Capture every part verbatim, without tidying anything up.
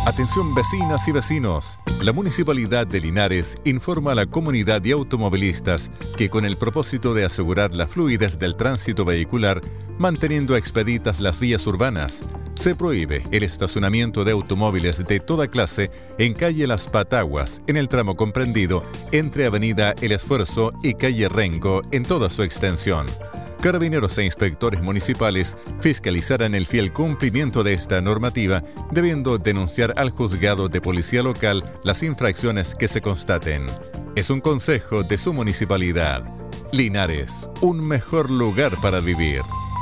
Atención vecinas y vecinos. La Municipalidad de Linares informa a la comunidad de automovilistas que con el propósito de asegurar la fluidez del tránsito vehicular, manteniendo expeditas las vías urbanas, se prohíbe el estacionamiento de automóviles de toda clase en calle Las Pataguas, en el tramo comprendido entre Avenida El Esfuerzo y calle Rengo en toda su extensión. Carabineros e inspectores municipales fiscalizarán el fiel cumplimiento de esta normativa, debiendo denunciar al juzgado de policía local las infracciones que se constaten. Es un consejo de su municipalidad. Linares, un mejor lugar para vivir.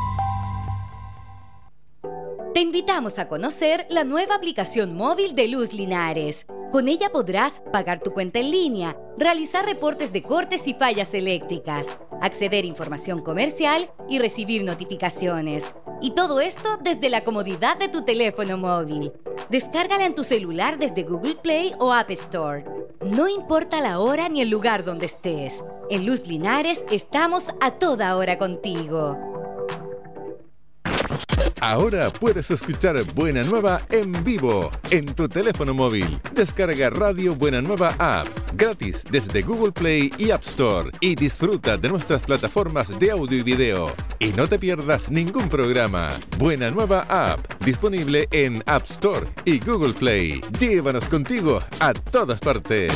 Te invitamos a conocer la nueva aplicación móvil de Luz Linares. Con ella podrás pagar tu cuenta en línea, realizar reportes de cortes y fallas eléctricas, acceder a información comercial y recibir notificaciones. Y todo esto desde la comodidad de tu teléfono móvil. Descárgala en tu celular desde Google Play o App Store. No importa la hora ni el lugar donde estés. En Luz Linares estamos a toda hora contigo. Ahora puedes escuchar Buena Nueva en vivo en tu teléfono móvil. Descarga Radio Buena Nueva App gratis desde Google Play y App Store y disfruta de nuestras plataformas de audio y video. Y no te pierdas ningún programa. Buena Nueva App, disponible en App Store y Google Play. Llévanos contigo a todas partes.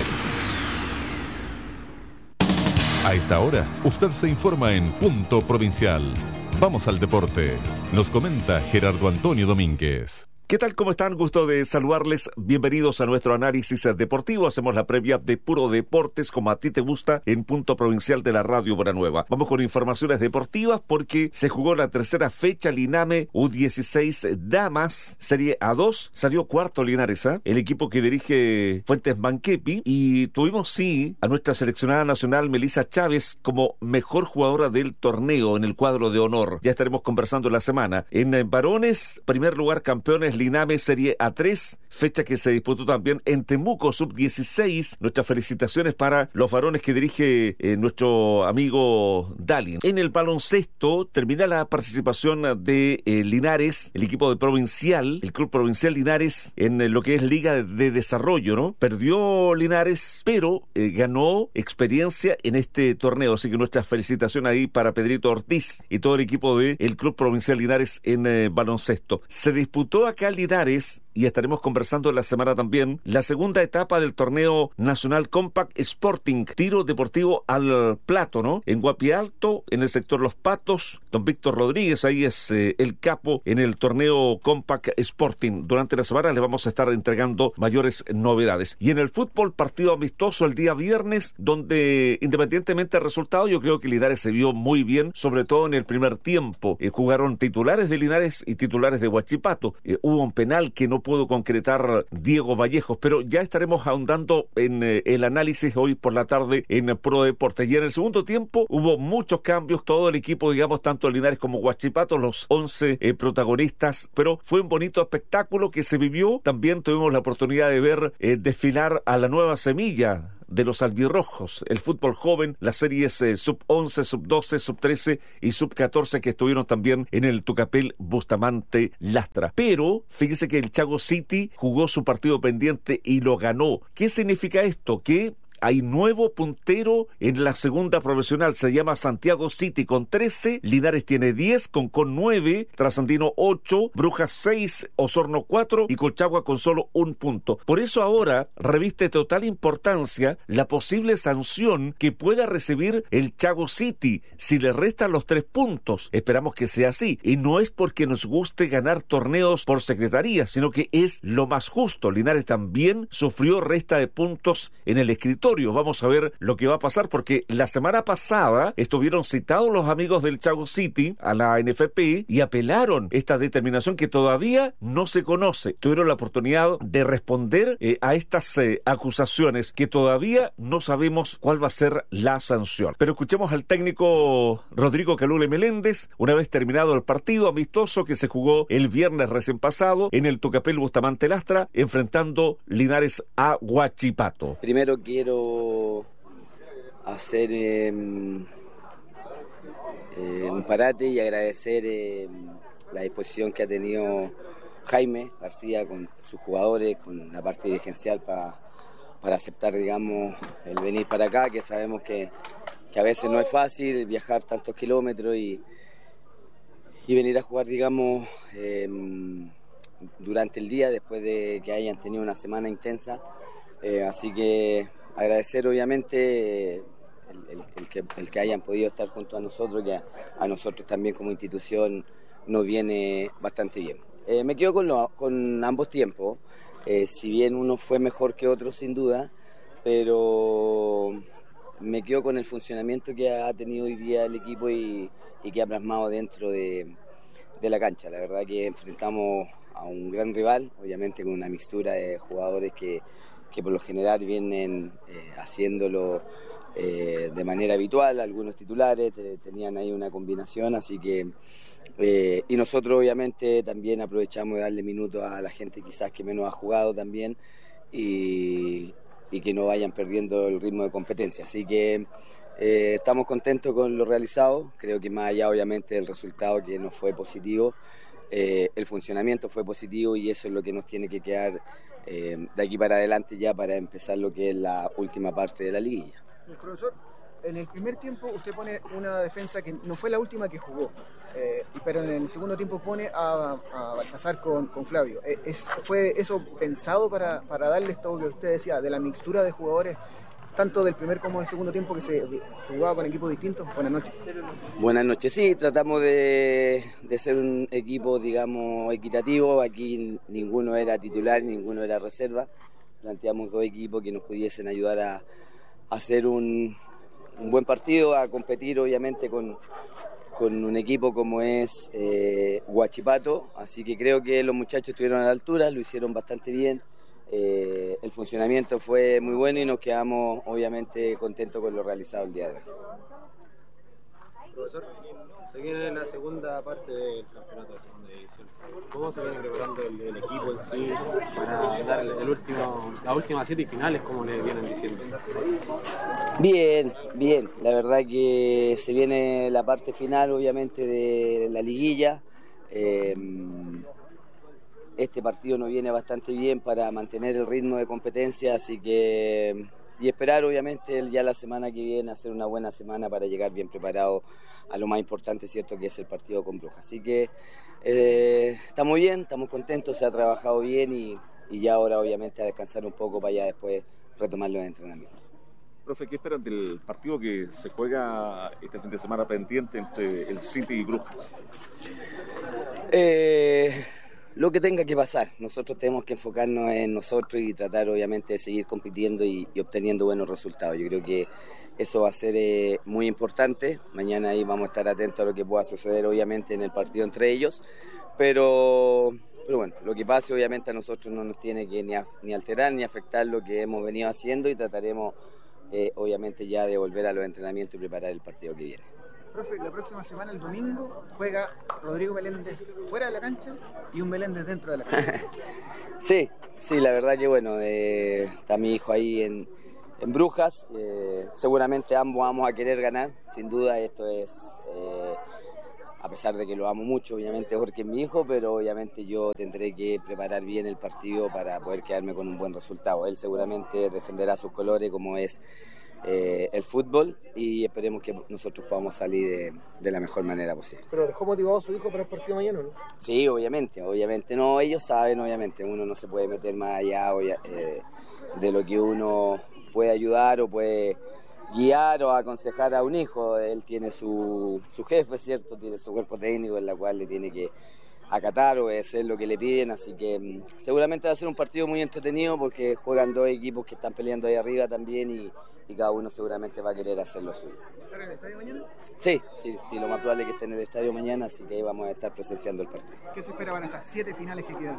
A esta hora, usted se informa en Punto Provincial. Vamos al deporte. Nos comenta Gerardo Antonio Domínguez. ¿Qué tal? ¿Cómo están? Gusto de saludarles. Bienvenidos a nuestro análisis deportivo. Hacemos la previa de Puro Deportes, como a ti te gusta, en Punto Provincial de la Radio Buena Nueva. Vamos con informaciones deportivas porque se jugó la tercera fecha Liname U dieciséis Damas, Serie A dos. Salió cuarto Linares, ¿eh? El equipo que dirige Fuentes Manquepi. Y tuvimos, sí, a nuestra seleccionada nacional Melissa Chávez como mejor jugadora del torneo en el cuadro de honor. Ya estaremos conversando la semana. En eh, varones, primer lugar campeones Liname Serie A tres, fecha que se disputó también en Temuco sub dieciséis. Nuestras felicitaciones para los varones que dirige eh, nuestro amigo Dalin. En el baloncesto termina la participación de eh, Linares, el equipo de Provincial, el Club Provincial Linares, en eh, lo que es Liga de Desarrollo, ¿no? Perdió Linares, pero eh, ganó experiencia en este torneo, así que nuestras felicitaciones ahí para Pedrito Ortiz y todo el equipo del Club Provincial Linares en eh, baloncesto. Se disputó acá Linares, y estaremos conversando la semana también, la segunda etapa del torneo nacional Compact Sporting, tiro deportivo al plato, ¿no? En Guapi Alto, en el sector Los Patos, don Víctor Rodríguez, ahí es eh, el capo en el torneo Compact Sporting. Durante la semana les vamos a estar entregando mayores novedades. Y en el fútbol, partido amistoso el día viernes, donde independientemente del resultado, yo creo que Linares se vio muy bien, sobre todo en el primer tiempo. Eh, jugaron titulares de Linares y titulares de Huachipato. Eh, hubo un penal que no pudo concretar Diego Vallejos, pero ya estaremos ahondando en eh, el análisis hoy por la tarde en eh, Pro Deportes. Y en el segundo tiempo hubo muchos cambios, todo el equipo, digamos, tanto Linares como Huachipato, los once eh, protagonistas, pero fue un bonito espectáculo que se vivió. También tuvimos la oportunidad de ver eh, desfilar a la nueva semilla de los albirrojos, el fútbol joven, las series eh, sub once, sub doce, sub trece y sub catorce que estuvieron también en el Tucapel Bustamante Lastra. Pero fíjese que el Chago City jugó su partido pendiente y lo ganó. ¿Qué significa esto? Que hay nuevo puntero en la segunda profesional, se llama Santiago City con trece, Linares tiene diez, Concón nueve, Trasandino ocho, Brujas seis, Osorno cuatro y Colchagua con solo un punto. Por eso ahora reviste total importancia la posible sanción que pueda recibir el Chago City si le restan los tres puntos. Esperamos que sea así, y no es porque nos guste ganar torneos por secretaría, sino que es lo más justo. Linares también sufrió resta de puntos en el escritorio. Vamos a ver lo que va a pasar, porque la semana pasada estuvieron citados los amigos del Chago City a la N F P y apelaron esta determinación que todavía no se conoce. Tuvieron la oportunidad de responder eh, a estas eh, acusaciones que todavía no sabemos cuál va a ser la sanción. Pero escuchemos al técnico Rodrigo Calule Meléndez una vez terminado el partido amistoso que se jugó el viernes recién pasado en el Tucapel Bustamante Lastra, enfrentando Linares a Huachipato. Primero quiero hacer eh, eh, un parate y agradecer eh, la disposición que ha tenido Jaime García, con sus jugadores, con la parte dirigencial para, para aceptar, digamos, el venir para acá, que sabemos que, que a veces no es fácil viajar tantos kilómetros y, y venir a jugar, digamos, eh, durante el día después de que hayan tenido una semana intensa. Eh, así que agradecer obviamente el, el, el, que, el que hayan podido estar junto a nosotros, que a, a nosotros también como institución nos viene bastante bien. Eh, me quedo con, lo, con ambos tiempos, eh, si bien uno fue mejor que otro sin duda, pero me quedo con el funcionamiento que ha tenido hoy día el equipo y, y que ha plasmado dentro de, de la cancha. La verdad que enfrentamos a un gran rival, obviamente con una mixtura de jugadores que, que por lo general vienen eh, haciéndolo eh, de manera habitual, algunos titulares eh, tenían ahí una combinación, así que eh, y nosotros obviamente también aprovechamos de darle minutos a la gente quizás que menos ha jugado también y, y que no vayan perdiendo el ritmo de competencia, así que eh, estamos contentos con lo realizado. Creo que más allá obviamente del resultado que no fue positivo, Eh, el funcionamiento fue positivo y eso es lo que nos tiene que quedar eh, de aquí para adelante ya para empezar lo que es la última parte de la liguilla. El profesor, en el primer tiempo usted pone una defensa que no fue la última que jugó, eh, pero en el segundo tiempo pone a, a Baltasar con, con Flavio. Eh, es, ¿Fue eso pensado para, para darle esto que usted decía, de la mixtura de jugadores, tanto del primer como del segundo tiempo, que se que jugaba con equipos distintos? Buenas noches. Buenas noches, sí, tratamos de, de ser un equipo, digamos, equitativo. Aquí ninguno era titular, ninguno era reserva. Planteamos dos equipos que nos pudiesen ayudar a, a hacer un, un buen partido, a competir obviamente con, con un equipo como es eh, Huachipato. Así que creo que los muchachos estuvieron a la altura, lo hicieron bastante bien. Eh, el funcionamiento fue muy bueno y nos quedamos obviamente contentos con lo realizado el día de hoy. Profesor, se viene la segunda parte del campeonato de segunda división. ¿Cómo se viene preparando el, el equipo en sí para dar el, el último, las últimas siete finales, como le vienen diciendo? Bien, bien. La verdad que se viene la parte final obviamente de la liguilla. Eh, Este partido nos viene bastante bien para mantener el ritmo de competencia, así que y esperar obviamente ya la semana que viene hacer una buena semana para llegar bien preparado a lo más importante, cierto, que es el partido con Brujas. Así que eh, estamos bien, estamos contentos, se ha trabajado bien y, y ya ahora obviamente a descansar un poco para ya después retomar los entrenamientos. Profe, ¿qué esperan del partido que se juega este fin de semana pendiente entre el City y Brujas? Eh... Lo que tenga que pasar, nosotros tenemos que enfocarnos en nosotros y tratar obviamente de seguir compitiendo y, y obteniendo buenos resultados. Yo creo que eso va a ser eh, muy importante. Mañana ahí vamos a estar atentos a lo que pueda suceder obviamente en el partido entre ellos, pero, pero bueno, lo que pase obviamente a nosotros no nos tiene que ni, a, ni alterar ni afectar lo que hemos venido haciendo y trataremos eh, obviamente ya de volver a los entrenamientos y preparar el partido que viene. Profe, la próxima semana, el domingo, juega Rodrigo Meléndez fuera de la cancha y un Meléndez dentro de la cancha. Sí, sí, la verdad que bueno, eh, está mi hijo ahí en, en Brujas, eh, seguramente ambos vamos a querer ganar, sin duda esto es, eh, a pesar de que lo amo mucho, obviamente Jorge es mi hijo, pero obviamente yo tendré que preparar bien el partido para poder quedarme con un buen resultado. Él seguramente defenderá sus colores como es Eh, el fútbol y esperemos que nosotros podamos salir de, de la mejor manera posible. ¿Pero dejó motivado a su hijo para el partido mañana, no? Sí, obviamente, obviamente no, ellos saben, obviamente, uno no se puede meter más allá eh, de lo que uno puede ayudar o puede guiar o aconsejar a un hijo. Él tiene su, su jefe, ¿cierto? Tiene su cuerpo técnico en la cual le tiene que acatar o hacer lo que le piden, así que um, seguramente va a ser un partido muy entretenido porque juegan dos equipos que están peleando ahí arriba también y, y cada uno seguramente va a querer hacer lo suyo. ¿Estar en el estadio mañana? Sí, sí, sí, lo más probable es que esté en el estadio mañana, así que ahí vamos a estar presenciando el partido. ¿Qué se espera para estas siete finales que quedan?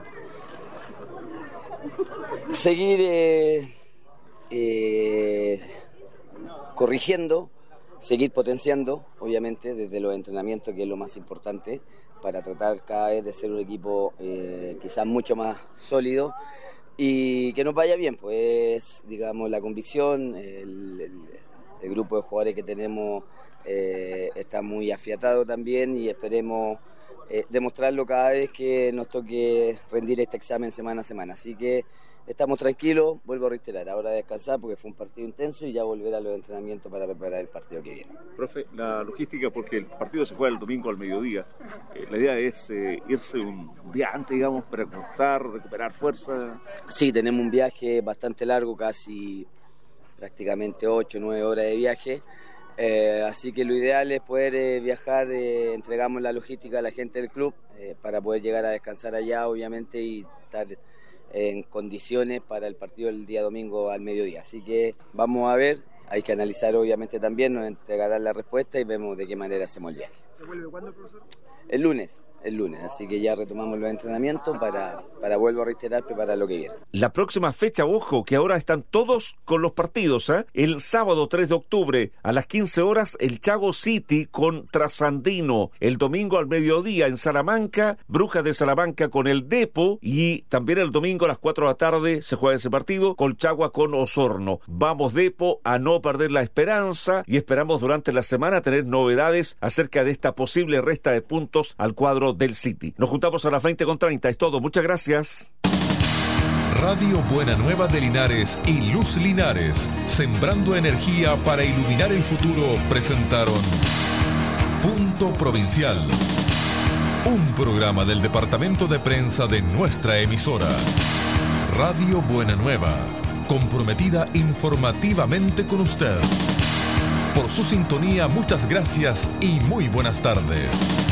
Seguir eh, eh, corrigiendo, seguir potenciando, obviamente, desde los entrenamientos, que es lo más importante, para tratar cada vez de ser un equipo eh, quizás mucho más sólido y que nos vaya bien, pues digamos la convicción, el, el, el grupo de jugadores que tenemos eh, está muy afiatado también y esperemos eh, demostrarlo cada vez que nos toque rendir este examen semana a semana. Así que estamos tranquilos, vuelvo a reiterar, ahora descansar porque fue un partido intenso y ya volver a los entrenamientos para preparar el partido que viene. Profe, la logística, porque el partido se juega el domingo al mediodía, eh, la idea es eh, irse un día antes, digamos, para contar, recuperar fuerza. Sí, tenemos un viaje bastante largo, casi prácticamente ocho o nueve horas de viaje, eh, así que lo ideal es poder eh, viajar, eh, entregamos la logística a la gente del club eh, para poder llegar a descansar allá, obviamente, y estar en condiciones para el partido del día domingo al mediodía. Así que vamos a ver, hay que analizar obviamente también, nos entregarán la respuesta y vemos de qué manera hacemos el viaje. ¿Se vuelve cuándo, profesor? El lunes, el lunes, así que ya retomamos los entrenamientos para, para vuelvo a reiterar, preparar lo que viene. La próxima fecha, ojo, que ahora están todos con los partidos, ¿eh? El sábado tres de octubre a las quince horas, el Chago City con Trasandino. El domingo al mediodía en Salamanca, Brujas de Salamanca con el Depo, y también el domingo a las cuatro de la tarde se juega ese partido, Colchagua con Osorno. Vamos, Depo, a no perder la esperanza, y esperamos durante la semana tener novedades acerca de esta posible resta de puntos al cuadro del City. Nos juntamos a las veinte con treinta. Es todo. Muchas gracias. Radio Buena Nueva de Linares y Luz Linares, sembrando energía para iluminar el futuro, presentaron Punto Provincial, un programa del departamento de prensa de nuestra emisora. Radio Buena Nueva, comprometida informativamente con usted. Por su sintonía, muchas gracias y muy buenas tardes.